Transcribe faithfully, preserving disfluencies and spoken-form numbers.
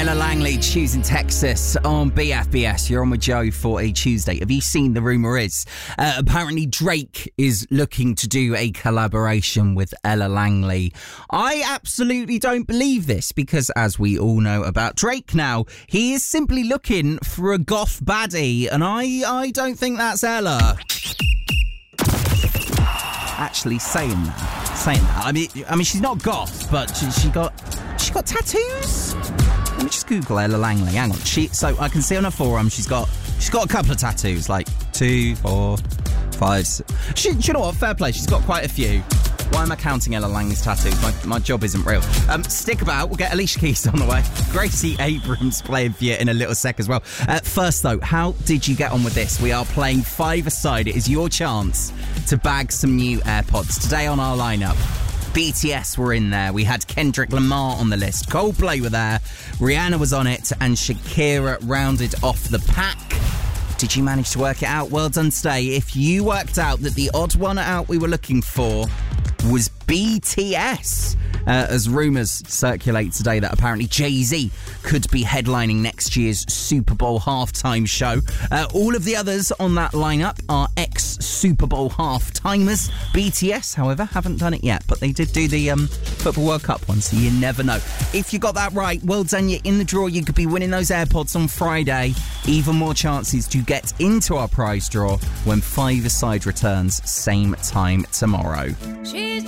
Ella Langley, Choosing Texas on B F B S. You're on with Joe for a Tuesday. Have you seen the rumour is? Uh, apparently Drake is looking to do a collaboration with Ella Langley. I absolutely don't believe this because, as we all know about Drake now, he is simply looking for a goth baddie, and I, I don't think that's Ella. Actually saying that, saying that. I mean, I mean, she's not goth, but she, she got, she got tattoos. Let me just Google Ella Langley. Hang on. She, so I can see on her forearm she's got, she's got a couple of tattoos, like two, four, five. Six. She, do you know what? Fair play. She's got quite a few. Why am I counting Ella Langley's tattoos? My, my job isn't real. Um, stick about. We'll get Alicia Keys on the way. Gracie Abrams playing for you in a little sec as well. Uh, first, though, how did you get on with this? We are playing five-a-side. It is your chance to bag some new AirPods. Today on our lineup, B T S were in there. We had Kendrick Lamar on the list. Coldplay were there. Rihanna was on it. And Shakira rounded off the pack. Did you manage to work it out? Well done, Stay. If you worked out that the odd one out we were looking for was B T S, uh, as rumours circulate today that apparently Jay-Z could be headlining next year's Super Bowl halftime show. Uh, all of the others on that lineup are ex-Super Bowl half-timers. B T S, however, haven't done it yet, but they did do the um, Football World Cup one, so you never know. If you got that right, well done, you're in the draw. You could be winning those AirPods on Friday. Even more chances to get into our prize draw when Five-a-Side returns same time tomorrow. She's